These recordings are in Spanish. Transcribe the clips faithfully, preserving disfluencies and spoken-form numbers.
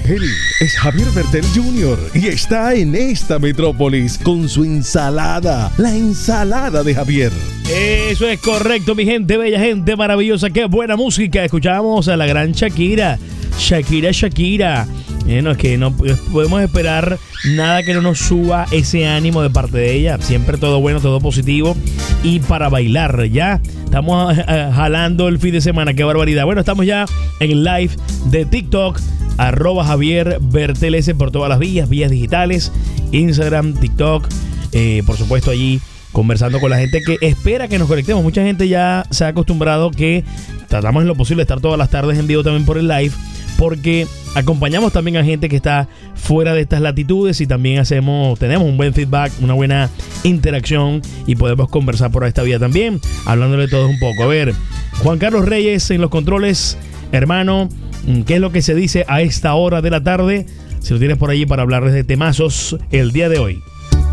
Él es Javier Bertel junior y está en esta metrópolis con su ensalada, la ensalada de Javier. Eso es correcto, mi gente bella, gente maravillosa. Qué buena música. Escuchábamos a la gran Shakira. Shakira, Shakira. Bueno, es que no podemos esperar nada que no nos suba ese ánimo de parte de ella. Siempre todo bueno, todo positivo. Y para bailar, ya estamos jalando el fin de semana. Qué barbaridad. Bueno, estamos ya en el live de TikTok. Arroba Javier Bertel S por todas las vías, vías digitales. Instagram, TikTok. Eh, por supuesto allí conversando con la gente que espera que nos conectemos. Mucha gente ya se ha acostumbrado que tratamos en lo posible de estar todas las tardes en vivo también por el live, porque acompañamos también a gente que está fuera de estas latitudes y también hacemos, tenemos un buen feedback, una buena interacción y podemos conversar por esta vía también, hablándole de todos un poco. A ver, Juan Carlos Reyes en los controles, hermano, ¿qué es lo que se dice a esta hora de la tarde? Si lo tienes por allí para hablarles de temazos el día de hoy.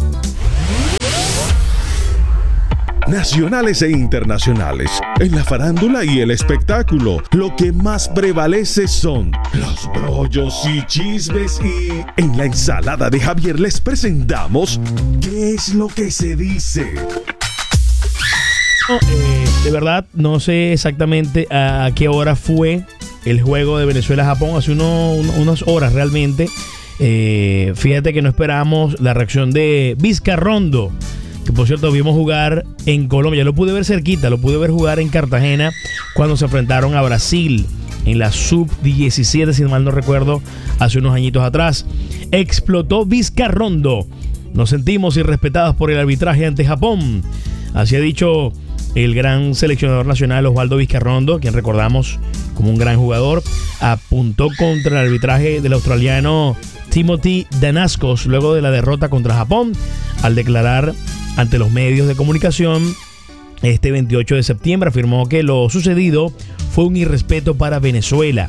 Nacionales e internacionales. En la farándula y el espectáculo, lo que más prevalece son los brollos y chismes. Y en la ensalada de Javier les presentamos ¿qué es lo que se dice? No, eh, de verdad, no sé exactamente a qué hora fue el juego de Venezuela-Japón. Hace uno, uno, unas horas realmente. Eh, fíjate que no esperábamos la reacción de Vizcarrondo, que por cierto vimos jugar en Colombia. Lo pude ver cerquita, lo pude ver jugar en Cartagena cuando se enfrentaron a Brasil en la sub diecisiete, si mal no recuerdo, hace unos añitos atrás. Explotó Vizcarrondo. Nos sentimos irrespetados por el arbitraje ante Japón. Así ha dicho el gran seleccionador nacional Osvaldo Vizcarrondo, quien recordamos como un gran jugador. Apuntó contra el arbitraje del australiano Timothy Danaskos luego de la derrota contra Japón, al declarar ante los medios de comunicación este veintiocho de septiembre. Afirmó que lo sucedido fue un irrespeto para Venezuela.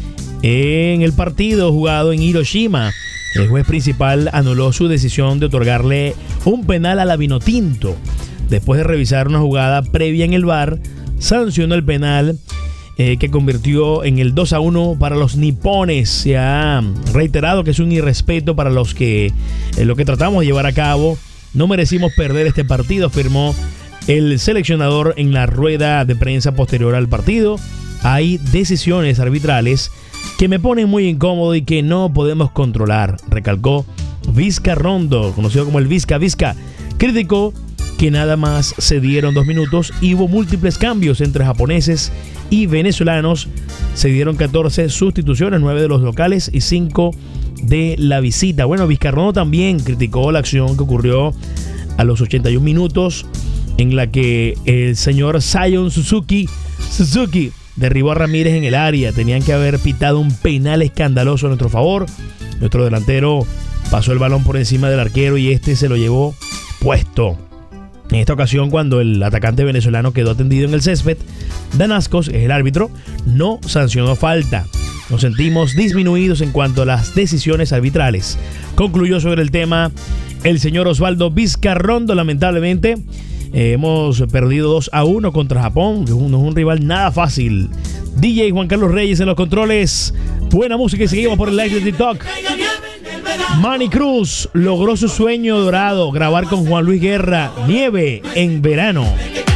En el partido jugado en Hiroshima, el juez principal anuló su decisión de otorgarle un penal a la Vinotinto. Después de revisar una jugada previa en el V A R, sancionó el penal eh, que convirtió en el dos a uno para los nipones. Se ha reiterado que es un irrespeto para los que eh, lo que tratamos de llevar a cabo. No merecimos perder este partido, afirmó el seleccionador en la rueda de prensa posterior al partido. Hay decisiones arbitrales que me ponen muy incómodo y que no podemos controlar, recalcó Vizcarrondo, conocido como el Vizca Vizca. Criticó que nada más se dieron dos minutos y hubo múltiples cambios entre japoneses y venezolanos. Se dieron catorce sustituciones, nueve de los locales y cinco de la visita. Bueno, Vizcarrondo también criticó la acción que ocurrió a los ochenta y un minutos, en la que el señor Sion Suzuki Suzuki derribó a Ramírez en el área. Tenían que haber pitado un penal escandaloso a nuestro favor. Nuestro delantero pasó el balón por encima del arquero y este se lo llevó puesto. En esta ocasión, cuando el atacante venezolano quedó atendido en el césped, Danaskos, es el árbitro, no sancionó falta. Nos sentimos disminuidos en cuanto a las decisiones arbitrales. Concluyó sobre el tema el señor Osvaldo Vizcarrondo. Lamentablemente, eh, hemos perdido dos a uno contra Japón, que no es un rival nada fácil. D J Juan Carlos Reyes en los controles. Buena música y seguimos por el live de TikTok. Manny Cruz logró su sueño dorado, grabar con Juan Luis Guerra, Nieve en verano.